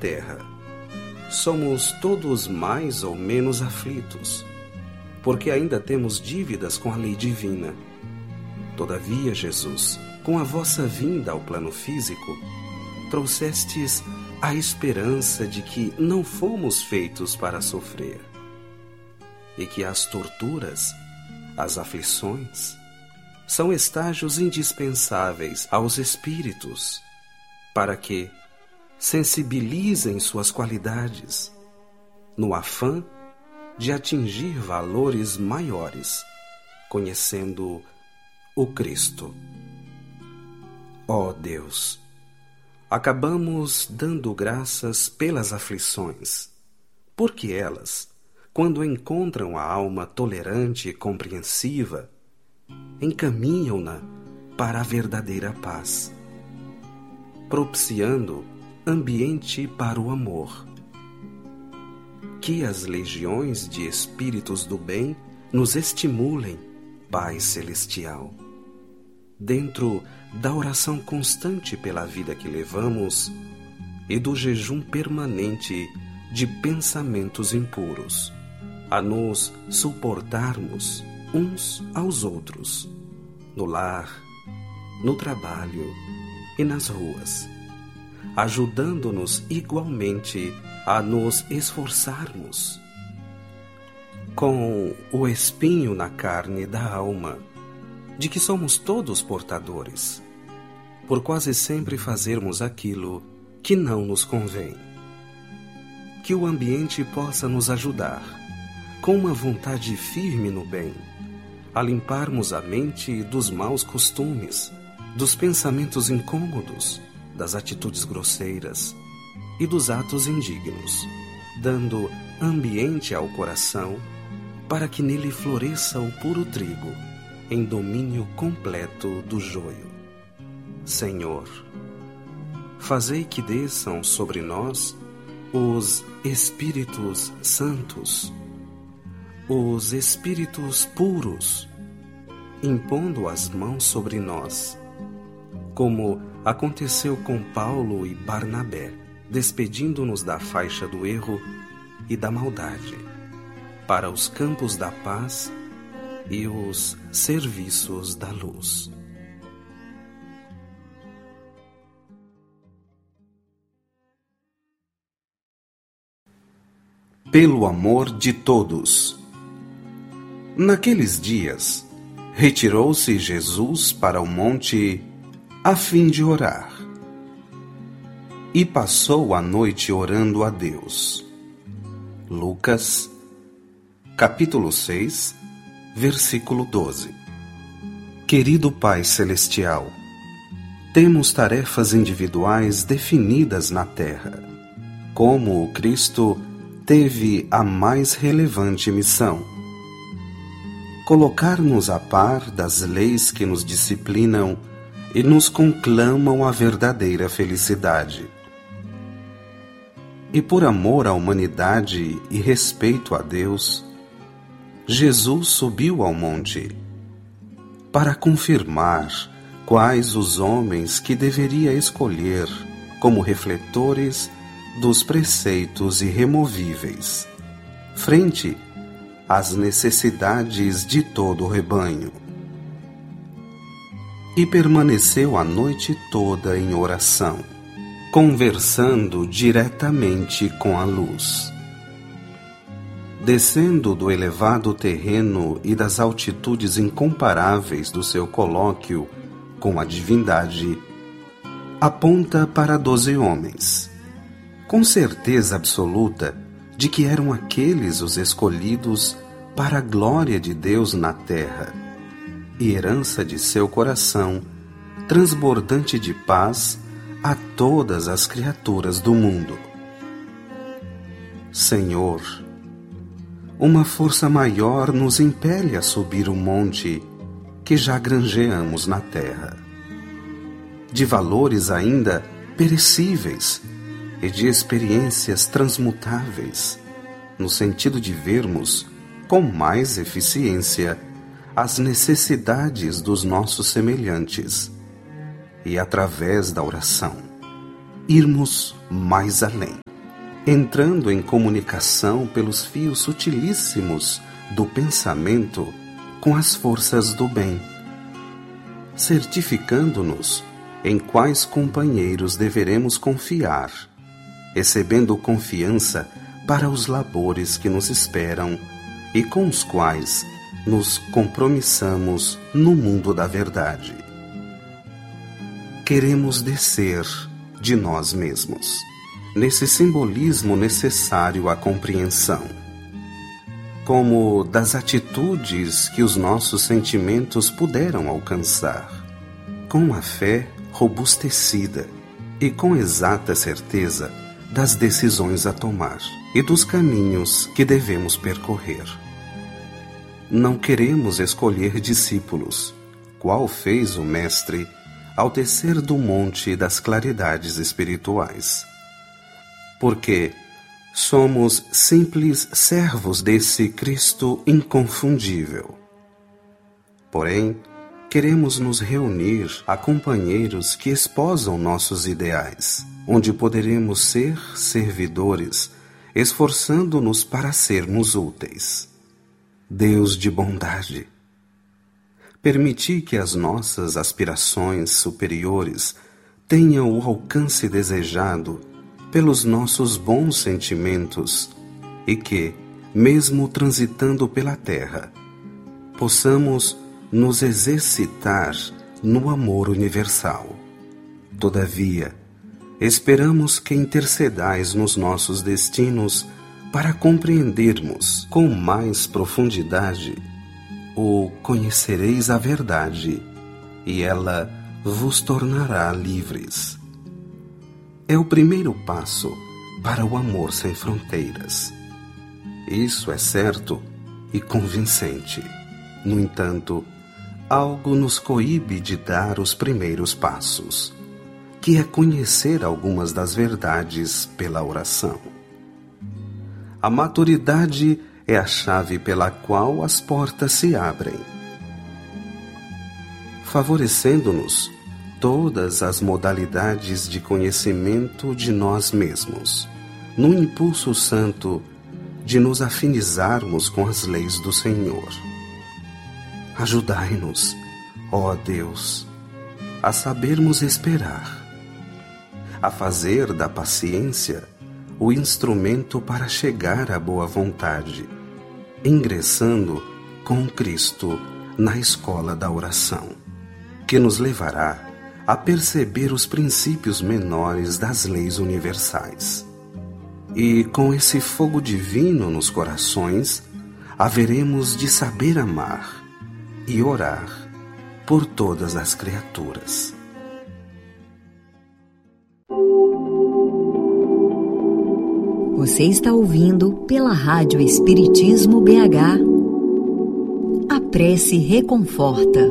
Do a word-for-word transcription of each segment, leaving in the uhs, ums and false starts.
terra, somos todos mais ou menos aflitos, porque ainda temos dívidas com a lei divina. Todavia, Jesus, com a vossa vinda ao plano físico, trouxestes a esperança de que não fomos feitos para sofrer, e que as torturas, as aflições, são estágios indispensáveis aos espíritos, para que sensibilizem suas qualidades, no afã de atingir valores maiores, conhecendo o Cristo. Ó Deus, acabamos dando graças pelas aflições, porque elas, quando encontram a alma tolerante e compreensiva, encaminham-na para a verdadeira paz, propiciando ambiente para o amor. Que as legiões de espíritos do bem nos estimulem, Pai Celestial, dentro da oração constante pela vida que levamos e do jejum permanente de pensamentos impuros, a nos suportarmos uns aos outros, no lar, no trabalho e nas ruas, ajudando-nos igualmente a nos esforçarmos, com o espinho na carne da alma, de que somos todos portadores, por quase sempre fazermos aquilo que não nos convém. Que o ambiente possa nos ajudar, com uma vontade firme no bem, a limparmos a mente dos maus costumes, dos pensamentos incômodos, das atitudes grosseiras e dos atos indignos, dando ambiente ao coração para que nele floresça o puro trigo, em domínio completo do joio. Senhor, fazei que desçam sobre nós os Espíritos Santos, os Espíritos puros, impondo as mãos sobre nós, como aconteceu com Paulo e Barnabé, despedindo-nos da faixa do erro e da maldade, para os campos da paz e os serviços da luz. Pelo amor de todos. Naqueles dias, retirou-se Jesus para o monte a fim de orar, e passou a noite orando a Deus. Lucas, capítulo seis, versículo doze. Querido Pai Celestial, temos tarefas individuais definidas na terra, como o Cristo teve a mais relevante missão: colocar-nos a par das leis que nos disciplinam e nos conclamam à verdadeira felicidade. E por amor à humanidade e respeito a Deus, Jesus subiu ao monte para confirmar quais os homens que deveria escolher como refletores dos preceitos irremovíveis, frente às necessidades de todo o rebanho. E permaneceu a noite toda em oração, conversando diretamente com a luz. Descendo do elevado terreno e das altitudes incomparáveis do seu colóquio com a divindade, aponta para doze homens, com certeza absoluta de que eram aqueles os escolhidos para a glória de Deus na terra, e herança de seu coração, transbordante de paz a todas as criaturas do mundo. Senhor, uma força maior nos impele a subir o monte que já granjeamos na terra, de valores ainda perecíveis e de experiências transmutáveis, no sentido de vermos com mais eficiência as necessidades dos nossos semelhantes e, através da oração, irmos mais além. entrando em comunicação pelos fios sutilíssimos do pensamento com as forças do bem, certificando-nos em quais companheiros deveremos confiar, recebendo confiança para os labores que nos esperam e com os quais nos compromissamos no mundo da verdade. Queremos descer de nós mesmos, nesse simbolismo necessário à compreensão, como das atitudes que os nossos sentimentos puderam alcançar, com a fé robustecida e com exata certeza das decisões a tomar e dos caminhos que devemos percorrer. Não queremos escolher discípulos, qual fez o Mestre ao descer do monte das claridades espirituais, porque somos simples servos desse Cristo inconfundível. Porém, queremos nos reunir a companheiros que esposam nossos ideais, onde poderemos ser servidores, esforçando-nos para sermos úteis. Deus de bondade, permiti que as nossas aspirações superiores tenham o alcance desejado pelos nossos bons sentimentos e que, mesmo transitando pela terra, possamos nos exercitar no amor universal. Todavia, esperamos que intercedais nos nossos destinos para compreendermos com mais profundidade o conhecereis a verdade, e ela vos tornará livres. É o primeiro passo para o amor sem fronteiras. Isso é certo e convincente. No entanto, algo nos coíbe de dar os primeiros passos, que é conhecer algumas das verdades pela oração. A maturidade é a chave pela qual as portas se abrem, favorecendo-nos todas as modalidades de conhecimento de nós mesmos, no impulso santo de nos afinizarmos com as leis do Senhor. Ajudai-nos, ó Deus, a sabermos esperar, a fazer da paciência o instrumento para chegar à boa vontade, ingressando com Cristo na escola da oração, que nos levará a perceber os princípios menores das leis universais. E com esse fogo divino nos corações, haveremos de saber amar e orar por todas as criaturas. Você está ouvindo pela Rádio Espiritismo B H. A prece reconforta.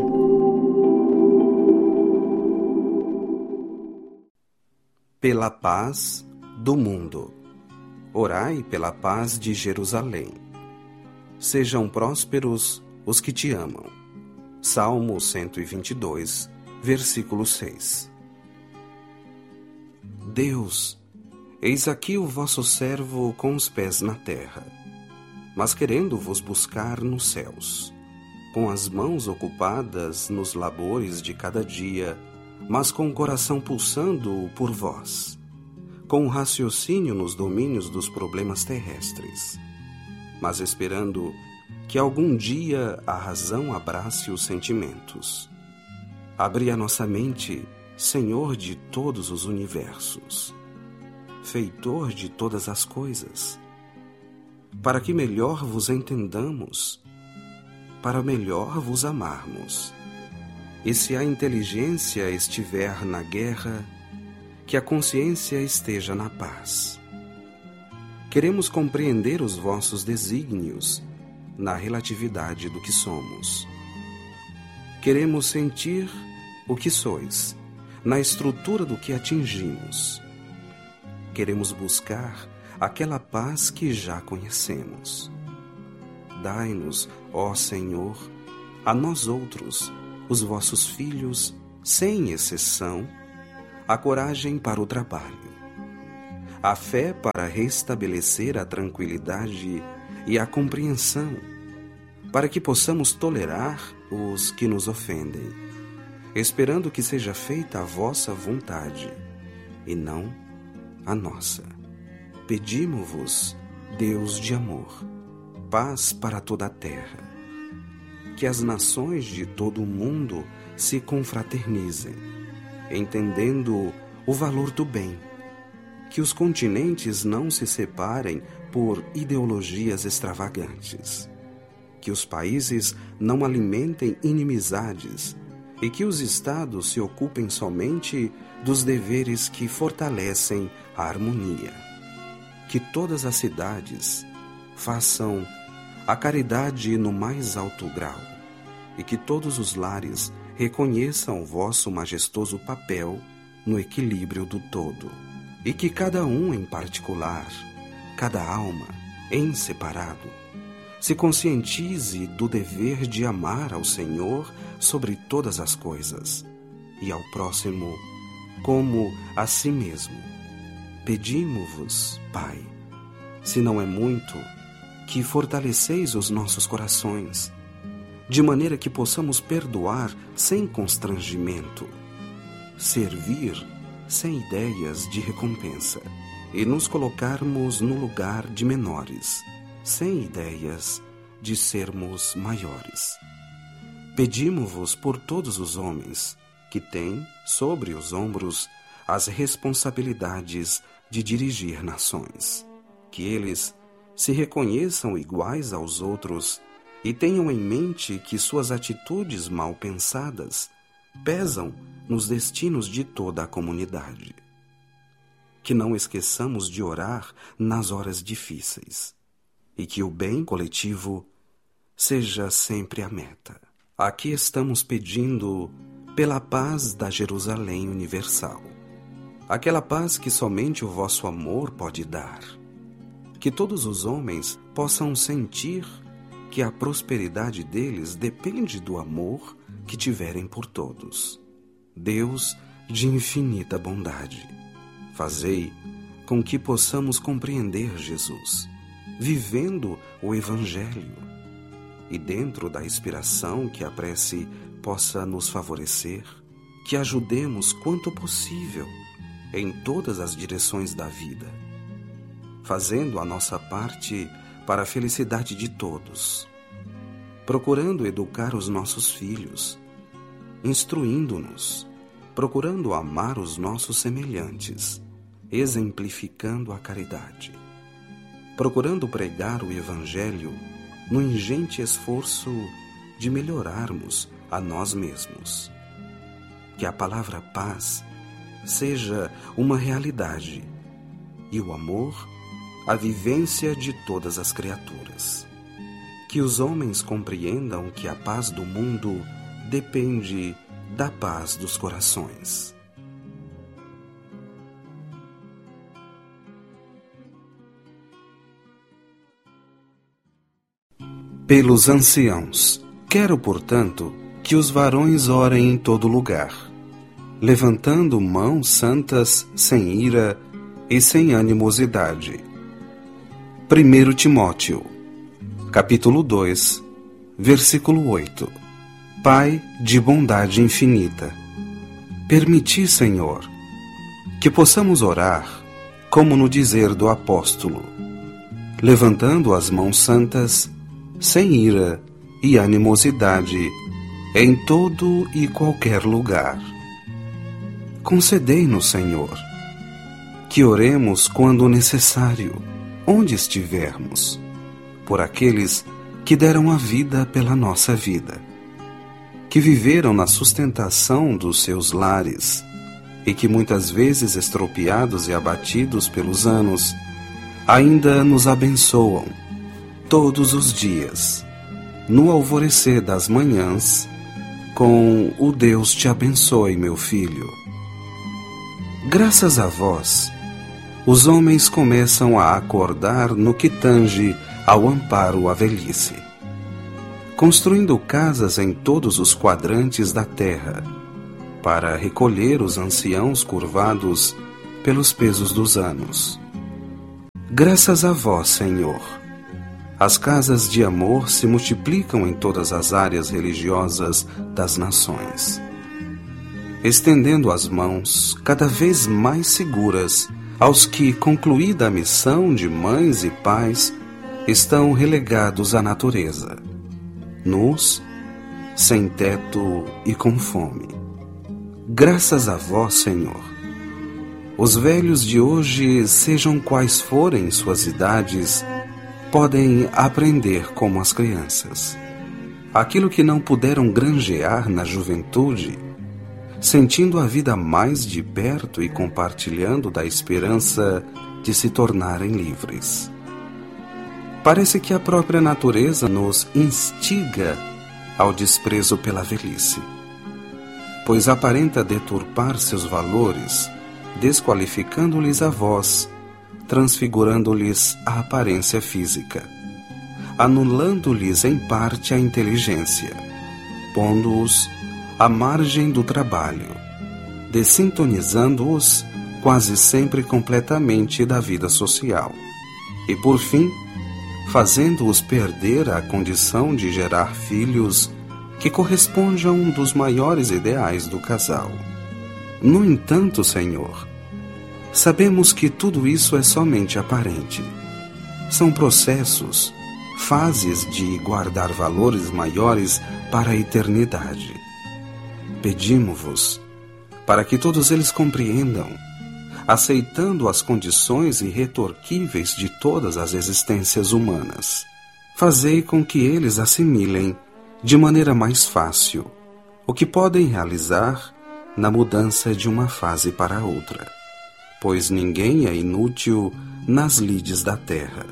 Pela paz do mundo. Orai pela paz de Jerusalém. Sejam prósperos os que te amam. Salmo cento e vinte e dois, versículo seis. Deus, eis aqui o vosso servo com os pés na terra, mas querendo vos buscar nos céus, com as mãos ocupadas nos labores de cada dia, mas com o coração pulsando por vós, com o raciocínio nos domínios dos problemas terrestres, mas esperando que algum dia a razão abrace os sentimentos. Abri a nossa mente, Senhor de todos os universos, Feitor de todas as coisas, para que melhor vos entendamos, para melhor vos amarmos. E se a inteligência estiver na guerra, que a consciência esteja na paz. Queremos compreender os vossos desígnios na relatividade do que somos. Queremos sentir o que sois, na estrutura do que atingimos. Queremos buscar aquela paz que já conhecemos. Dai-nos, ó Senhor, a nós outros, os vossos filhos, sem exceção, a coragem para o trabalho, a fé para restabelecer a tranquilidade e a compreensão, para que possamos tolerar os que nos ofendem, esperando que seja feita a vossa vontade, e não a nossa. Pedimo-vos, Deus de amor, paz para toda a terra, que as nações de todo o mundo se confraternizem, entendendo o valor do bem, que os continentes não se separem por ideologias extravagantes, que os países não alimentem inimizades e que os estados se ocupem somente dos deveres que fortalecem a harmonia, que todas as cidades façam a caridade no mais alto grau e que todos os lares reconheçam o vosso majestoso papel no equilíbrio do todo, e que cada um em particular, cada alma em separado, se conscientize do dever de amar ao Senhor sobre todas as coisas e ao próximo como a si mesmo. Pedimo-vos, Pai, se não é muito, que fortaleceis os nossos corações, de maneira que possamos perdoar sem constrangimento, servir sem ideias de recompensa e nos colocarmos no lugar de menores, sem ideias de sermos maiores. Pedimo-vos por todos os homens que têm sobre os ombros as responsabilidades de dirigir nações, que eles se reconheçam iguais aos outros e tenham em mente que suas atitudes mal pensadas pesam nos destinos de toda a comunidade. Que não esqueçamos de orar nas horas difíceis e que o bem coletivo seja sempre a meta. Aqui estamos pedindo pela paz da Jerusalém universal, aquela paz que somente o vosso amor pode dar, que todos os homens possam sentir que a prosperidade deles depende do amor que tiverem por todos. Deus de infinita bondade, fazei com que possamos compreender Jesus, vivendo o Evangelho, e dentro da inspiração que a prece possa nos favorecer, que ajudemos quanto possível em todas as direções da vida, fazendo a nossa parte para a felicidade de todos, procurando educar os nossos filhos, instruindo-nos, procurando amar os nossos semelhantes, exemplificando a caridade, procurando pregar o Evangelho no ingente esforço de melhorarmos a nós mesmos. Que a palavra paz seja uma realidade e o amor a vivência de todas as criaturas. Que os homens compreendam que a paz do mundo depende da paz dos corações. Pelos anciãos, quero, portanto, que os varões orem em todo lugar, levantando mãos santas sem ira e sem animosidade. primeiro Timóteo, capítulo dois, versículo oito. Pai de bondade infinita, permiti, Senhor, que possamos orar, como no dizer do apóstolo, levantando as mãos santas, sem ira e animosidade, em todo e qualquer lugar. Concedei-nos, Senhor, que oremos quando necessário, onde estivermos, por aqueles que deram a vida pela nossa vida, que viveram na sustentação dos seus lares e que muitas vezes, estropiados e abatidos pelos anos, ainda nos abençoam todos os dias, no alvorecer das manhãs, com o Deus te abençoe, meu filho. Graças a vós, os homens começam a acordar no que tange ao amparo à velhice, construindo casas em todos os quadrantes da terra, para recolher os anciãos curvados pelos pesos dos anos, Graças a vós, Senhor, as casas de amor se multiplicam em todas as áreas religiosas das nações, estendendo as mãos cada vez mais seguras aos que, concluída a missão de mães e pais, estão relegados à natureza, nus, sem teto e com fome. Graças a vós, Senhor, os velhos de hoje, sejam quais forem suas idades, podem aprender como as crianças. Aquilo que não puderam granjear na juventude, sentindo a vida mais de perto e compartilhando da esperança de se tornarem livres. Parece que a própria natureza nos instiga ao desprezo pela velhice, pois aparenta deturpar seus valores, desqualificando-lhes a voz, transfigurando-lhes a aparência física, anulando-lhes em parte a inteligência, pondo-os à margem do trabalho, dessintonizando-os quase sempre completamente da vida social, e por fim, fazendo-os perder a condição de gerar filhos que corresponde a um dos maiores ideais do casal. No entanto, Senhor, sabemos que tudo isso é somente aparente. São processos, fases de guardar valores maiores para a eternidade. Pedimos-vos para que todos eles compreendam, aceitando as condições irretorquíveis de todas as existências humanas. Fazei com que eles assimilem, de maneira mais fácil, o que podem realizar na mudança de uma fase para outra, pois ninguém é inútil nas lides da terra.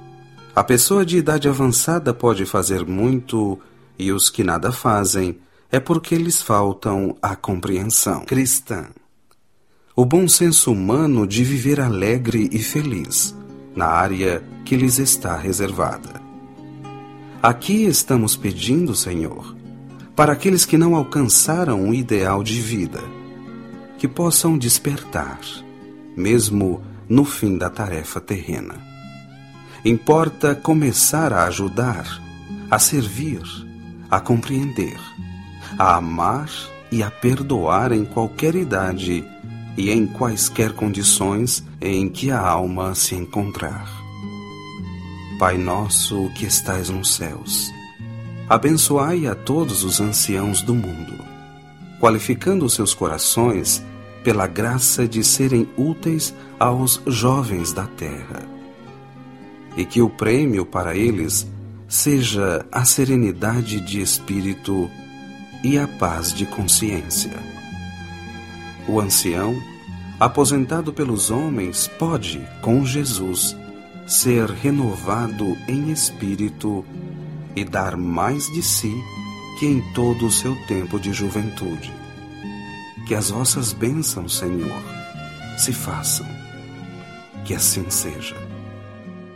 A pessoa de idade avançada pode fazer muito, e os que nada fazem é porque lhes faltam a compreensão cristã, o bom senso humano de viver alegre e feliz na área que lhes está reservada. Aqui estamos pedindo, Senhor, para aqueles que não alcançaram o ideal de vida, que possam despertar, mesmo no fim da tarefa terrena. Importa começar a ajudar, a servir, a compreender, a amar e a perdoar em qualquer idade e em quaisquer condições em que a alma se encontrar. Pai nosso que estais nos céus, abençoai a todos os anciãos do mundo, qualificando seus corações pela graça de serem úteis aos jovens da terra, e que o prêmio para eles seja a serenidade de espírito e a paz de consciência. O ancião, aposentado pelos homens, pode, com Jesus, ser renovado em espírito e dar mais de si que em todo o seu tempo de juventude. Que as vossas bênçãos, Senhor, se façam. Que assim seja.